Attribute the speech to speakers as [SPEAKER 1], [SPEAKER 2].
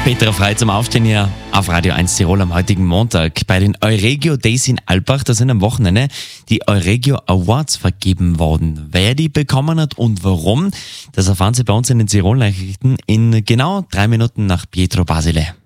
[SPEAKER 1] Petra Frei zum Aufstehen hier auf Radio 1 Tirol am heutigen Montag. Bei den Euregio Days in Alpbach, da sind am Wochenende die Euregio Awards vergeben worden. Wer die bekommen hat und warum, das erfahren Sie bei uns in den Tirol-Nachrichten in genau 3 Minuten nach Pietro Basile.